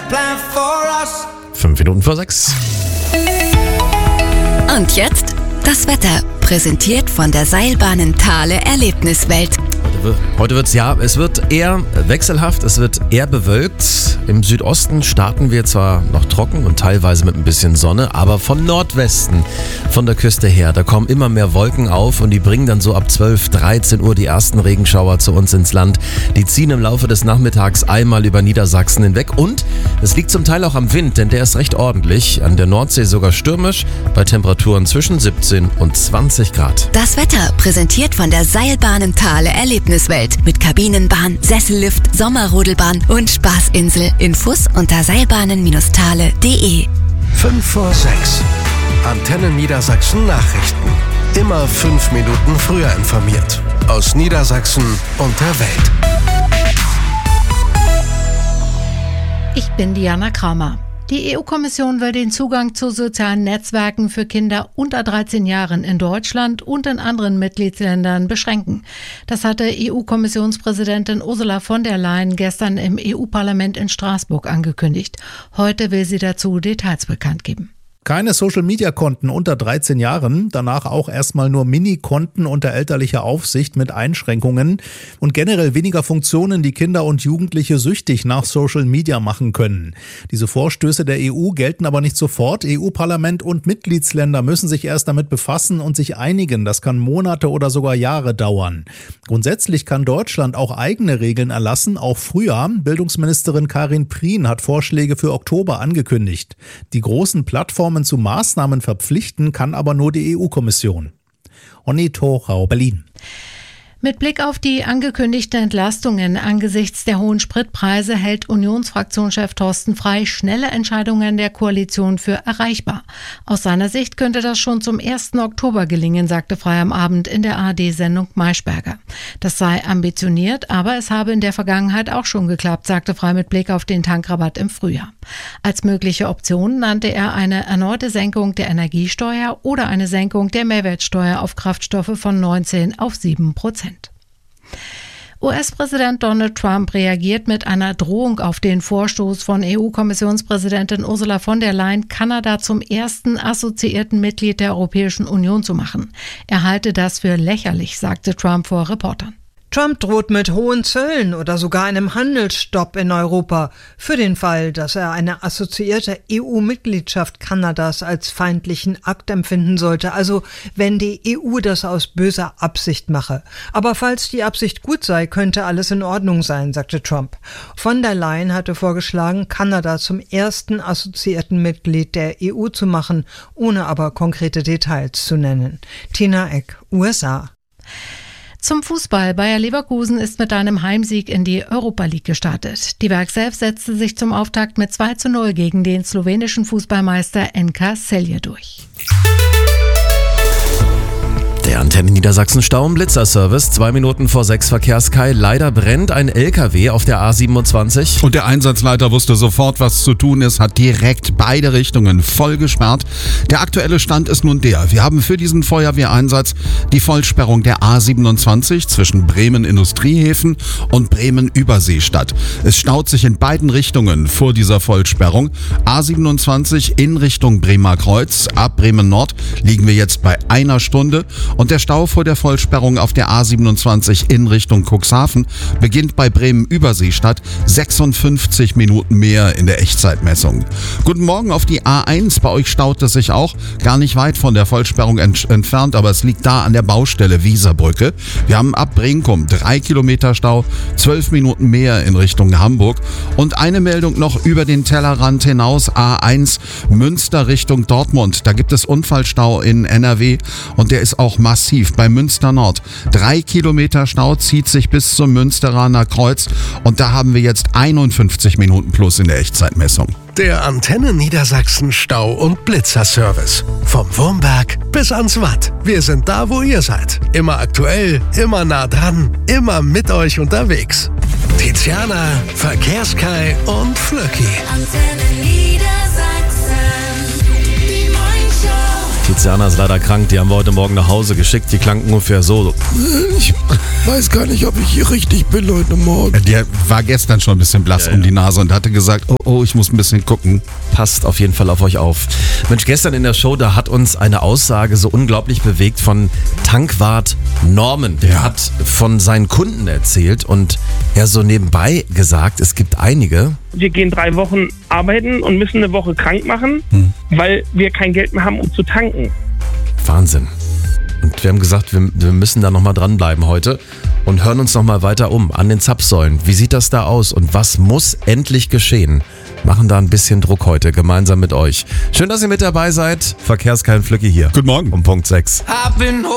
plan for us. 5 Minuten vor 6. Und jetzt das Wetter, präsentiert von der Seilbahnen Thale Erlebniswelt. Heute es wird eher wechselhaft, es wird eher bewölkt. Im Südosten starten wir zwar noch trocken und teilweise mit ein bisschen Sonne, aber von Nordwesten, von der Küste her, da kommen immer mehr Wolken auf und die bringen dann so ab 12, 13 Uhr die ersten Regenschauer zu uns ins Land. Die ziehen im Laufe des Nachmittags einmal über Niedersachsen hinweg und es liegt zum Teil auch am Wind, denn der ist recht ordentlich. An der Nordsee sogar stürmisch, bei Temperaturen zwischen 17 und 20 Grad. Das Wetter, präsentiert von der Seilbahnen Thale Erlebniswelt mit Kabinenbahn, Sessellift, Sommerrodelbahn und Spaßinsel. Infos unter seilbahnen-thale.de. 5 vor 6. Antenne Niedersachsen Nachrichten. Immer 5 Minuten früher informiert. Aus Niedersachsen und der Welt. Ich bin Diana Kramer. Die EU-Kommission will den Zugang zu sozialen Netzwerken für Kinder unter 13 Jahren in Deutschland und in anderen Mitgliedsländern beschränken. Das hatte EU-Kommissionspräsidentin Ursula von der Leyen gestern im EU-Parlament in Straßburg angekündigt. Heute will sie dazu Details bekannt geben. Keine Social-Media-Konten unter 13 Jahren, danach auch erstmal nur Mini-Konten unter elterlicher Aufsicht mit Einschränkungen und generell weniger Funktionen, die Kinder und Jugendliche süchtig nach Social-Media machen können. Diese Vorstöße der EU gelten aber nicht sofort. EU-Parlament und Mitgliedsländer müssen sich erst damit befassen und sich einigen. Das kann Monate oder sogar Jahre dauern. Grundsätzlich kann Deutschland auch eigene Regeln erlassen, auch früher. Bildungsministerin Karin Prien hat Vorschläge für Oktober angekündigt. Die großen Plattformen zu Maßnahmen verpflichten kann aber nur die EU-Kommission. Onni Torau, Berlin. Mit Blick auf die angekündigten Entlastungen angesichts der hohen Spritpreise hält Unionsfraktionschef Thorsten Frey schnelle Entscheidungen der Koalition für erreichbar. Aus seiner Sicht könnte das schon zum 1. Oktober gelingen, sagte Frey am Abend in der ARD-Sendung Maischberger. Das sei ambitioniert, aber es habe in der Vergangenheit auch schon geklappt, sagte Frey mit Blick auf den Tankrabatt im Frühjahr. Als mögliche Option nannte er eine erneute Senkung der Energiesteuer oder eine Senkung der Mehrwertsteuer auf Kraftstoffe von 19% auf 7%. US-Präsident Donald Trump reagiert mit einer Drohung auf den Vorstoß von EU-Kommissionspräsidentin Ursula von der Leyen, Kanada zum ersten assoziierten Mitglied der Europäischen Union zu machen. Er halte das für lächerlich, sagte Trump vor Reportern. Trump droht mit hohen Zöllen oder sogar einem Handelsstopp in Europa für den Fall, dass er eine assoziierte EU-Mitgliedschaft Kanadas als feindlichen Akt empfinden sollte, also wenn die EU das aus böser Absicht mache. Aber falls die Absicht gut sei, könnte alles in Ordnung sein, sagte Trump. Von der Leyen hatte vorgeschlagen, Kanada zum ersten assoziierten Mitglied der EU zu machen, ohne aber konkrete Details zu nennen. Tina Eck, USA. Zum Fußball. Bayer Leverkusen ist mit einem Heimsieg in die Europa League gestartet. Die Berg selbst setzte sich zum Auftakt mit 2:0 gegen den slowenischen Fußballmeister NK Celje durch. Der Antenne Niedersachsen Stau- und Blitzerservice, 2 Minuten vor 6 Verkehrskai. Leider brennt ein LKW auf der A27. Und der Einsatzleiter wusste sofort, was zu tun ist, hat direkt beide Richtungen voll gesperrt. Der aktuelle Stand ist nun der: Wir haben für diesen Feuerwehreinsatz die Vollsperrung der A27 zwischen Bremen-Industriehäfen und Bremen-Überseestadt. Es staut sich in beiden Richtungen vor dieser Vollsperrung. A27 in Richtung Bremer Kreuz. Ab Bremen Nord liegen wir jetzt bei 1 Stunde. Und der Stau vor der Vollsperrung auf der A27 in Richtung Cuxhaven beginnt bei Bremen-Überseestadt 56 Minuten mehr in der Echtzeitmessung. Guten Morgen auf die A1. Bei euch staut es sich auch gar nicht weit von der Vollsperrung entfernt, aber es liegt da an der Baustelle Wieserbrücke. Wir haben ab Brinkum 3 Kilometer Stau, 12 Minuten mehr in Richtung Hamburg. Und eine Meldung noch über den Tellerrand hinaus, A1 Münster Richtung Dortmund. Da gibt es Unfallstau in NRW und der ist auch massiv bei Münster Nord. 3 Kilometer Stau zieht sich bis zum Münsteraner Kreuz und da haben wir jetzt 51 Minuten plus in der Echtzeitmessung. Der Antenne Niedersachsen Stau- und Blitzerservice. Vom Wurmberg bis ans Watt. Wir sind da, wo ihr seid. Immer aktuell, immer nah dran, immer mit euch unterwegs. Tiziana, Verkehrskai und Flöcki. Antenne Niedersachsen, die Morningshow. Tiziana ist leider krank, die haben wir heute Morgen nach Hause geschickt. Die klang ungefähr so. Ich weiß gar nicht, ob ich hier richtig bin heute Morgen. Der war gestern schon ein bisschen blass um die Nase und hatte gesagt, oh, ich muss ein bisschen gucken. Passt auf jeden Fall auf euch auf. Mensch, gestern in der Show, da hat uns eine Aussage so unglaublich bewegt von Tankwart Norman. Der hat von seinen Kunden erzählt und er so nebenbei gesagt, es gibt einige. Wir gehen 3 Wochen arbeiten und müssen eine Woche krank machen, weil wir kein Geld mehr haben, um zu tanken. Wahnsinn. Und wir haben gesagt, wir müssen da nochmal dranbleiben heute und hören uns nochmal weiter um an den Zapfsäulen. Wie sieht das da aus und was muss endlich geschehen? Machen da ein bisschen Druck heute gemeinsam mit euch. Schön, dass ihr mit dabei seid. Verkehrskein Flücki hier. Guten Morgen. Um Punkt 6.